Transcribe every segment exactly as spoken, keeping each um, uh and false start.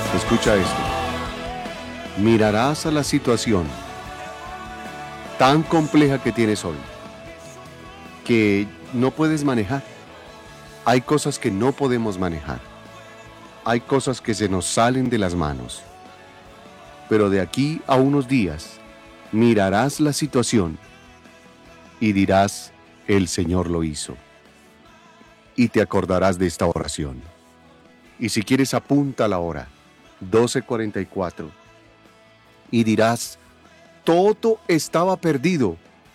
Escucha esto. Mirarás a la situación tan compleja que tienes hoy, que no puedes manejar. Hay cosas que no podemos manejar. Hay cosas que se nos salen de las manos. Pero de aquí a unos días, mirarás la situación y dirás, el Señor lo hizo. Y te acordarás de esta oración. Y si quieres, apunta la hora, doce cuarenta y cuatro, y dirás, todo estaba perdido.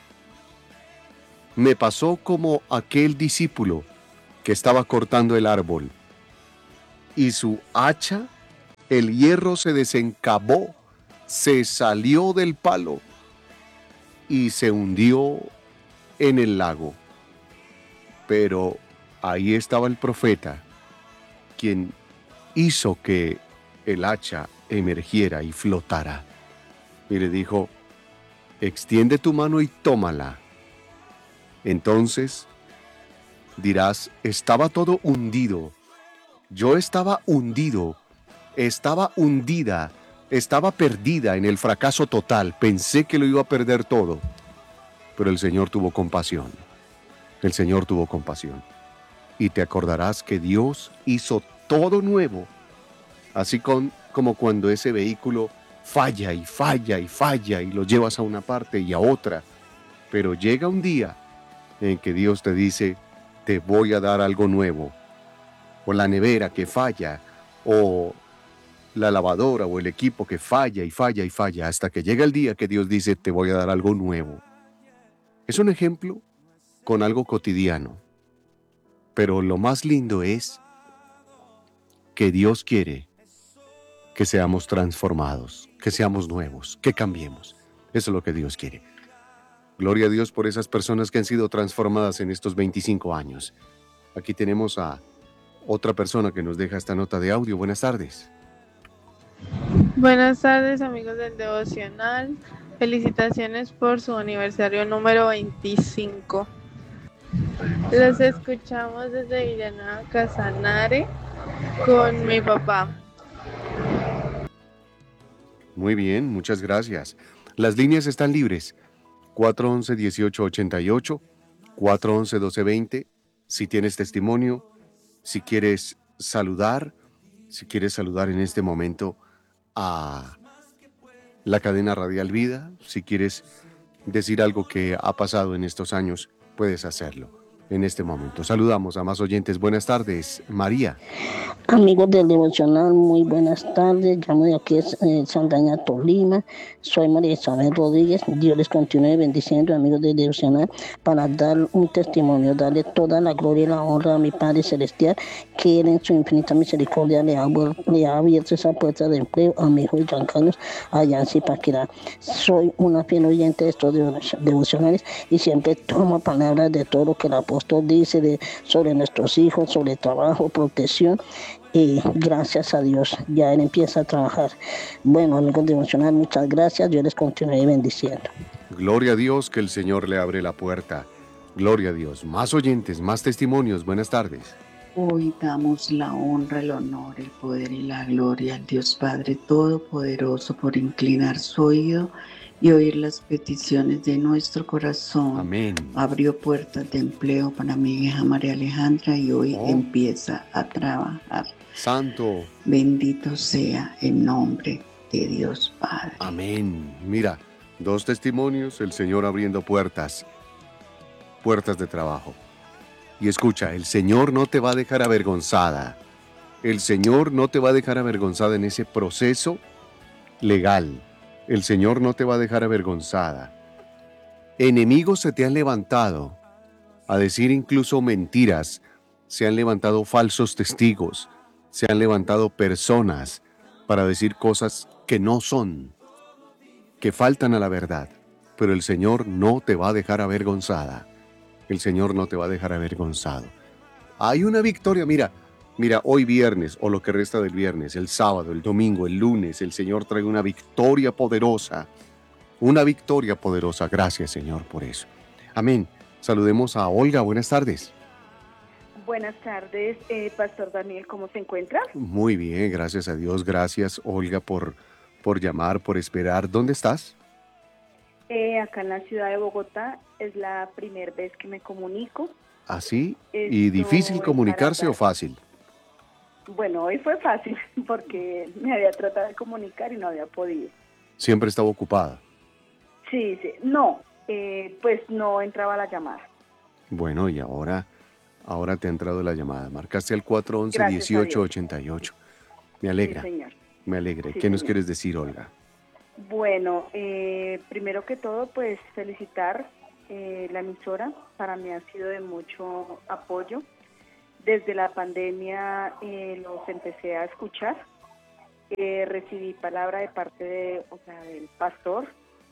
Me pasó como aquel discípulo que estaba cortando el árbol, y su hacha, el hierro se desencabó, se salió del palo y se hundió en el lago. Pero ahí estaba el profeta, quien hizo que el hacha emergiera y flotara. Y le dijo, extiende tu mano y tómala. Entonces dirás, estaba todo hundido. Yo estaba hundido, estaba hundida, estaba perdida en el fracaso total. Pensé que lo iba a perder todo. Pero el Señor tuvo compasión. El Señor tuvo compasión. Y te acordarás que Dios hizo todo nuevo. Así con, como cuando ese vehículo falla y falla y falla y lo llevas a una parte y a otra. Pero llega un día en que Dios te dice, te voy a dar algo nuevo. O la nevera que falla, o la lavadora o el equipo que falla y falla y falla, hasta que llega el día que Dios dice, te voy a dar algo nuevo. Es un ejemplo con algo cotidiano. Pero lo más lindo es que Dios quiere que seamos transformados, que seamos nuevos, que cambiemos. Eso es lo que Dios quiere. Gloria a Dios por esas personas que han sido transformadas en estos veinticinco años. Aquí tenemos a otra persona que nos deja esta nota de audio. Buenas tardes. Buenas tardes, amigos del Devocional. Felicitaciones por su aniversario número veinticinco. Los escuchamos desde Villanueva Casanare con mi papá. Muy bien, muchas gracias. Las líneas están libres. cuatro once, dieciocho ochenta y ocho, cuatro once, doce veinte. Si tienes testimonio, si quieres saludar, si quieres saludar en este momento a la cadena Radial Vida, si quieres decir algo que ha pasado en estos años, puedes hacerlo en este momento. Saludamos a más oyentes. Buenas tardes, María. Amigos del Devocional, muy buenas tardes. Llamo de aquí eh, Saldaña, Tolima. Soy María Isabel Rodríguez. Dios les continúe bendiciendo, amigos del Devocional, para dar un testimonio, darle toda la gloria y la honra a mi Padre Celestial, que Él en su infinita misericordia le ha, le ha abierto esa puerta de empleo a mi hijo Jean Carlos allá en Zipaquirá. Soy una fiel oyente de estos devocionales y siempre tomo palabras de todo lo que el apóstol dice de, sobre nuestros hijos, sobre trabajo, protección. Y gracias a Dios, ya Él empieza a trabajar. Bueno, amigos devocional, muchas gracias. Dios les continúe bendiciendo. Gloria a Dios, que el Señor le abre la puerta. Gloria a Dios. Más oyentes, más testimonios. Buenas tardes. Hoy damos la honra, el honor, el poder y la gloria al Dios Padre Todopoderoso por inclinar su oído y oír las peticiones de nuestro corazón. Amén. Abrió puertas de empleo para mi hija María Alejandra y hoy oh. empieza a trabajar. Santo. Bendito sea el nombre de Dios Padre. Amén. Mira, dos testimonios, el Señor abriendo puertas, puertas de trabajo. Y escucha, el Señor no te va a dejar avergonzada. El Señor no te va a dejar avergonzada en ese proceso legal. El Señor no te va a dejar avergonzada. Enemigos se te han levantado a decir incluso mentiras. Se han levantado falsos testigos. Se han levantado personas para decir cosas que no son, que faltan a la verdad. Pero el Señor no te va a dejar avergonzada. El Señor no te va a dejar avergonzado. Hay una victoria, mira, mira, hoy viernes o lo que resta del viernes, el sábado, el domingo, el lunes, el Señor trae una victoria poderosa, una victoria poderosa. Gracias, Señor, por eso. Amén. Saludemos a Olga, buenas tardes. Buenas tardes, eh, Pastor Daniel, ¿cómo se encuentra? Muy bien, gracias a Dios. Gracias, Olga, por, por llamar, por esperar. ¿Dónde estás? Eh, acá en la ciudad de Bogotá es la primera vez que me comunico. ¿Así? ¿Y difícil Estoy para comunicarse o dar, fácil? bueno, hoy fue fácil porque me había tratado de comunicar y no había podido. Siempre estaba ocupada. Sí, sí, no, eh, pues no entraba la llamada. Bueno, y ahora, ahora te ha entrado la llamada. Marcaste al cuatro once, Gracias a dieciocho Dios. ochenta y ocho. Me Sí, alegra, señor. me alegra. Sí, ¿Qué nos señor. quieres decir, Olga? Bueno, eh, primero que todo, pues felicitar eh, la emisora. Para mí ha sido de mucho apoyo. Desde la pandemia eh, los empecé a escuchar. Eh, recibí palabra de parte de, o sea, del pastor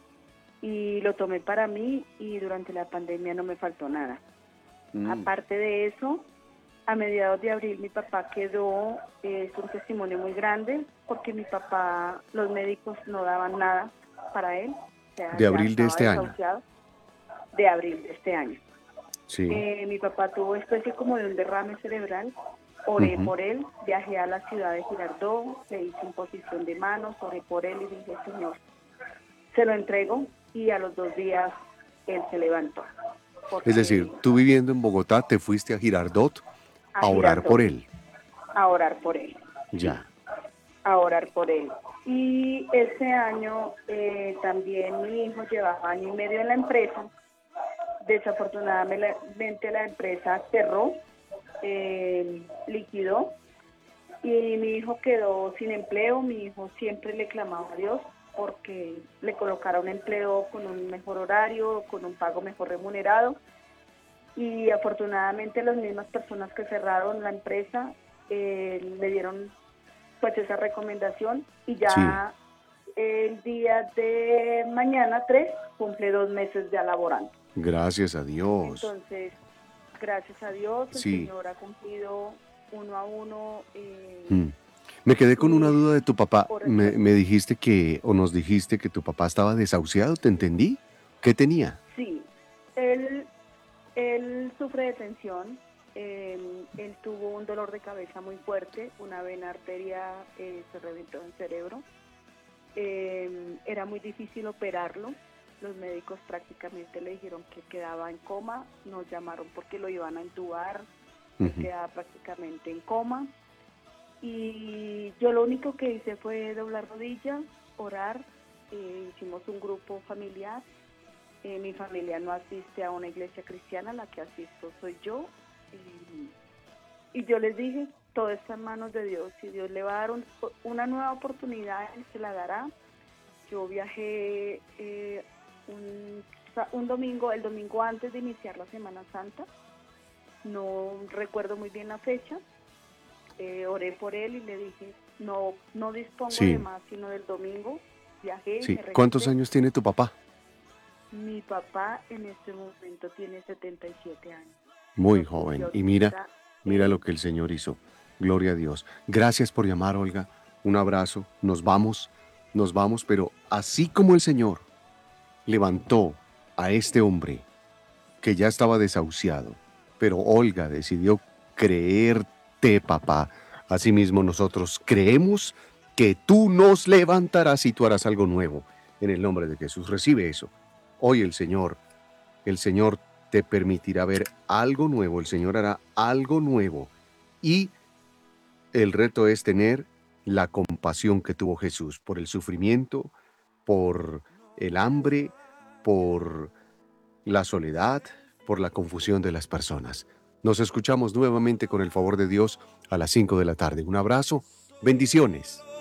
y lo tomé para mí y durante la pandemia no me faltó nada. Mm, Aparte de eso, a mediados de abril mi papá quedó, eh, es un testimonio muy grande porque mi papá, los médicos no daban nada para él, o sea, De ya abril de estaba este año. desahuciado de abril de este año. Sí. Eh, mi papá tuvo especie como de un derrame cerebral, oré Ujú. por él, viajé a la ciudad de Girardot, le hice imposición de manos, oré por él y dije, Señor, se lo entrego y a los dos días él se levantó, Es decir, porque tú viviendo en Bogotá te fuiste a Girardot a a orar por Girardot, él. a orar por él, sí, Ya. a orar por él. Y ese año eh, también mi hijo llevaba año y medio en la empresa. Desafortunadamente la empresa cerró, eh, liquidó y mi hijo quedó sin empleo. Mi hijo siempre le clamaba a Dios porque le colocara un empleo con un mejor horario, con un pago mejor remunerado. Y afortunadamente las mismas personas que cerraron la empresa eh, le dieron pues esa recomendación y ya el día de mañana tres cumple dos meses ya laborando. Gracias a Dios. Entonces, gracias a Dios, el Sí. Señor ha cumplido uno a uno eh, Mm. Me quedé con una mis duda de tu papá. Me, oraciones. me dijiste que, o nos dijiste que tu papá estaba desahuciado, ¿te entendí? ¿Qué tenía? Sí, él, él sufre de tensión, él, él tuvo un dolor de cabeza muy fuerte, una vena arteria eh, se reventó en el cerebro, eh, era muy difícil operarlo, los médicos prácticamente le dijeron que quedaba en coma, nos llamaron porque lo iban a intubar, él Ujú. quedaba prácticamente en coma y yo lo único que hice fue doblar rodillas, orar, eh, hicimos un grupo familiar. Eh, mi familia no asiste a una iglesia cristiana, la que asisto soy yo. Y, y yo les dije, todo está en manos de Dios. Si Dios le va a dar un- una nueva oportunidad, Él se la dará. Yo viajé eh, un, sa- un domingo, el domingo antes de iniciar la Semana Santa. No recuerdo muy bien la fecha. Eh, oré por él y le dije, no, no dispongo Sí, de más sino del domingo. Viajé, sí. me ¿Cuántos regresé. años tiene tu papá? Mi papá en este momento tiene setenta y siete años. Muy Lo tuve joven. Y mira, ahorita mira lo en... que el Señor hizo. Gloria a Dios. Gracias por llamar, Olga. Un abrazo. Nos vamos, nos vamos, pero así como el Señor levantó a este hombre que ya estaba desahuciado, pero Olga decidió creerte, papá. Asimismo, nosotros creemos que tú nos levantarás y tú harás algo nuevo. En el nombre de Jesús, recibe eso. Hoy el Señor, el Señor te permitirá ver algo nuevo, el Señor hará algo nuevo. Y el reto es tener la compasión que tuvo Jesús por el sufrimiento, por el hambre, por la soledad, por la confusión de las personas. Nos escuchamos nuevamente con el favor de Dios a las cinco de la tarde. Un abrazo, bendiciones.